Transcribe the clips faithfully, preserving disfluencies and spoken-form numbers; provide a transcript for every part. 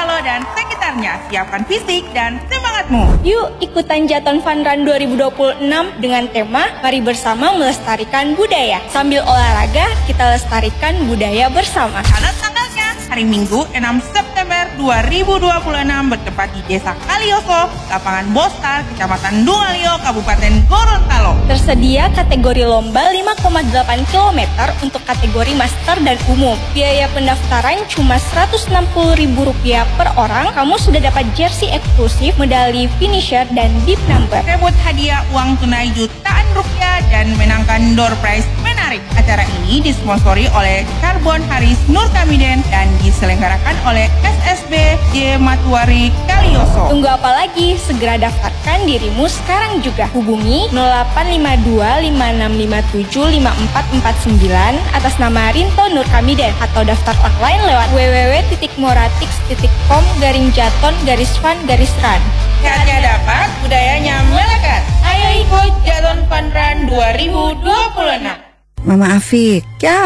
Gorontalo dan sekitarnya. Siapkan fisik dan semangatmu. Yuk ikutan Jaton Fun Run dua ribu dua puluh enam dengan tema Mari Bersama Melestarikan Budaya. Sambil olahraga, kita lestarikan budaya bersama. Catat tanggalnya, hari Minggu enam September dua ribu dua puluh enam bertempat di Desa Kalioso, Lapangan Bostar, Kecamatan Dungalio, Kabupaten Gorontalo. Tersedia kategori lomba lima koma delapan kilometer untuk kategori master dan umum. Biaya pendaftaran cuma seratus enam puluh ribu rupiah per orang. Kamu sudah dapat jersey eksklusif, medali finisher, dan bib number. Rebut hadiah uang tunai jutaan rupiah dan menangkan door prize menarik. Acara ini disponsori oleh Karbon Haris Nur Kamiden dan diselenggarakan oleh S S B J Matuari Kalioso. Tunggu apa lagi? Segera daftarkan dirimu sekarang juga. Hubungi nol delapan lima dua lima enam lima tujuh lima empat empat sembilan atas nama Rinto Nur Kamiden atau daftar online lewat w w w titik moratix titik com garing jaton garis fun garis run. Sehatnya dapat, budayanya melekat. Ayo ikut Jaton Fun Run dua ribu dua puluh enam. Mama Afik,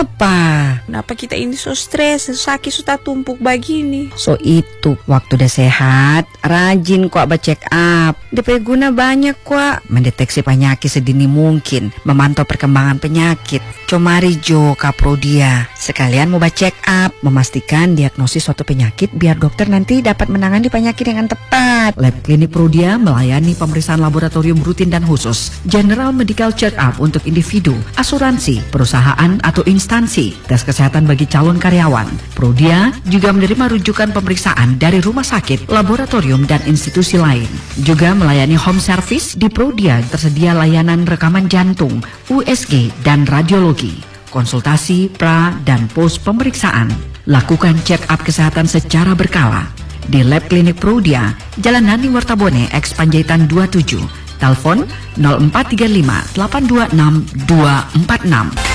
apa? Kenapa kita ini so stres, sakit sudah tumpuk begini? So itu, waktu udah sehat, rajin kok check up. D P guna banyak kok, mendeteksi penyakit sedini mungkin, memantau perkembangan penyakit. Comari Jo Kaprodia, sekalian mau check up, memastikan diagnosis suatu penyakit biar dokter nanti dapat menangani penyakit dengan tepat. Lab Klinik Prodia melayani pemeriksaan laboratorium rutin dan khusus, general medical check up untuk individu, asuransi, perusahaan atau instansi, tes kesehatan bagi calon karyawan. Prodia juga menerima rujukan pemeriksaan dari rumah sakit, laboratorium, dan institusi lain. Juga melayani home service. Di Prodia tersedia layanan rekaman jantung, U S G, dan radiologi, konsultasi pra dan pos pemeriksaan. Lakukan check up kesehatan secara berkala di Lab Klinik Prodia, Jalan Nani Wartabone, X Panjaitan dua puluh tujuh. Telepon nol empat tiga lima delapan dua enam dua empat enam.